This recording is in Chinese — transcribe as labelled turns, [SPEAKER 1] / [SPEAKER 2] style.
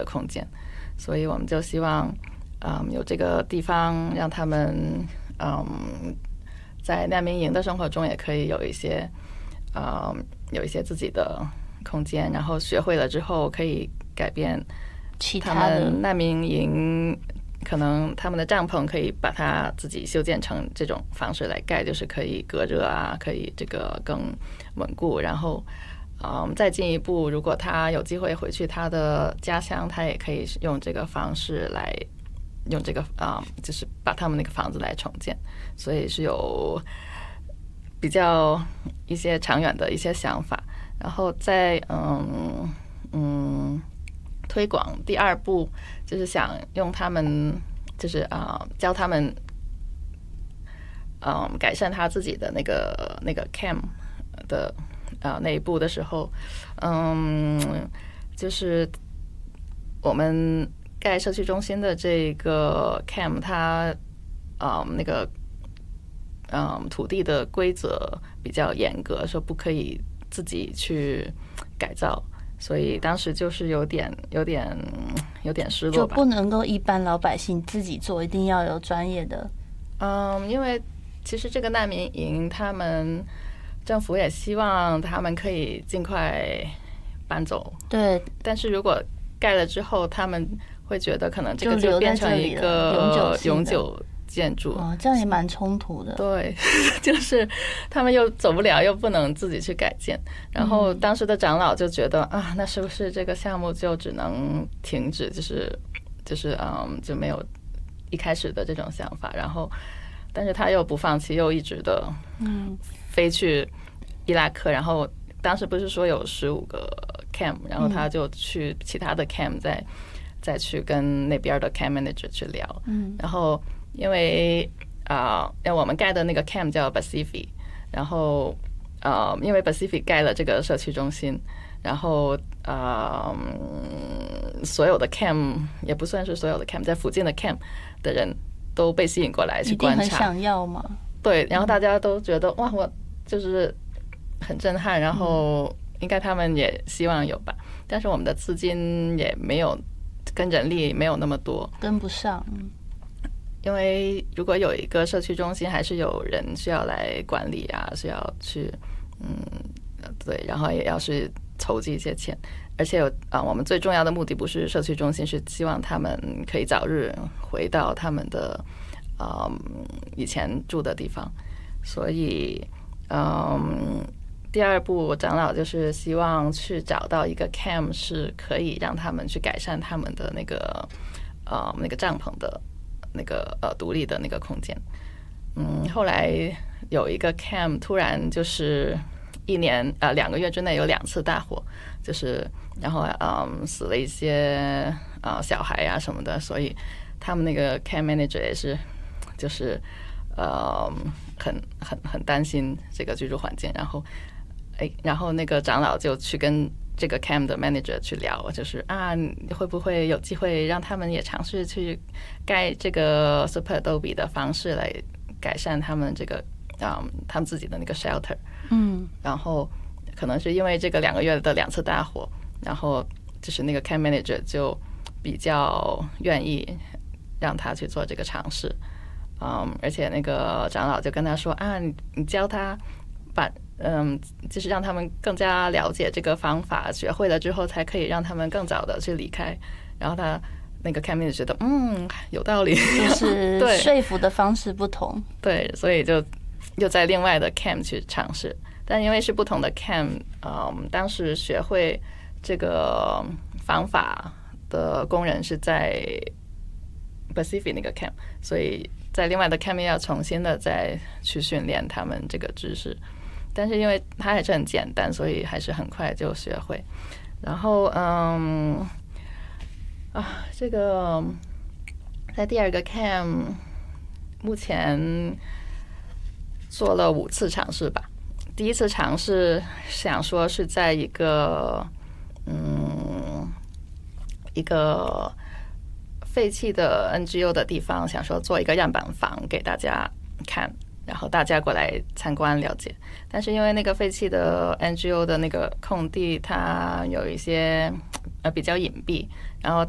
[SPEAKER 1] 空间，所以我们就希望有这个地方让他们在难民营的生活中也可以有一些自己的空间，然后学会了之后可以改变他们难民营，可能他们的帐篷可以把它自己修建成这种方式来盖，就是可以隔热啊，可以这个更稳固，然后再进一步，如果他有机会回去他的家乡，他也可以用这个方式来用这个就是把他们那个房子来重建，所以是有比较一些长远的一些想法。然后在推广第二步，就是想用他们，就是教他们改善他自己的那个 camp 的那一步的时候，就是我们盖社区中心的这个 camp， 它那个土地的规则比较严格，说不可以自己去改造，所以当时就是有点失落吧，
[SPEAKER 2] 就不能够一般老百姓自己做，一定要有专业的。
[SPEAKER 1] 因为其实这个难民营，他们政府也希望他们可以尽快搬走。
[SPEAKER 2] 对，
[SPEAKER 1] 但是如果盖了之后，他们会觉得可能这个就变成一个永久建筑，
[SPEAKER 2] 这样也蛮冲突的。
[SPEAKER 1] 对，就是他们又走不了，又不能自己去改建。然后当时的长老就觉得那是不是这个项目就只能停止？就没有一开始的这种想法。然后，但是他又不放弃，又一直的飞去伊拉克。然后当时不是说有15个 camp， 然后他就去其他的 camp 再去跟那边的 camp manager 去聊。然后因为我们盖的那个 camp 叫 Pacific， 然后因为 Pacific 盖了这个社区中心，然后所有的 camp 也不算是所有的 camp， 在附近的 camp 的人都被吸引过来去观察，
[SPEAKER 2] 一定很想要嘛。
[SPEAKER 1] 对，然后大家都觉得哇，我就是很震撼，然后应该他们也希望有吧，但是我们的资金也没有跟人力没有那么多，
[SPEAKER 2] 跟不上。
[SPEAKER 1] 因为如果有一个社区中心，还是有人需要来管理啊，需要去对，然后也要去筹集一些钱，而且我们最重要的目的不是社区中心，是希望他们可以早日回到他们的以前住的地方，所以第二步长老就是希望去找到一个 camp 是可以让他们去改善他们的那个帐篷的那个独立的那个空间。后来有一个 camp 突然就是2个月之内有2次大火，就是然后死了一些小孩啊什么的，所以他们那个 camp manager 也是就是很担心这个居住环境，然后那个长老就去跟这个 camp 的 manager 去聊，就是会不会有机会让他们也尝试去盖这个 Super Adobe 的方式来改善他们这个他们自己的那个 shelter。然后可能是因为这个2个月的2次大火，然后就是那个 camp manager 就比较愿意让他去做这个尝试。而且那个长老就跟他说你教他就是让他们更加了解这个方法，学会了之后才可以让他们更早的去离开。然后他那个 camp manager 觉得有道理，
[SPEAKER 2] 就是说服的方式不同。
[SPEAKER 1] 对，所以就又在另外的 camp 去尝试，但因为是不同的 camp，当时学会这个方法的工人是在 Pacific 那个 camp， 所以在另外的 camp 要重新的再去训练他们这个知识，但是因为它还是很简单，所以还是很快就学会。然后这个在第2个 camp 目前做了5次尝试吧。第1次尝试想说是在一个废弃的 NGO 的地方，想说做一个样板房给大家看，然后大家过来参观了解。但是因为那个废弃的 NGO 的那个空地，它有一些比较隐蔽，然后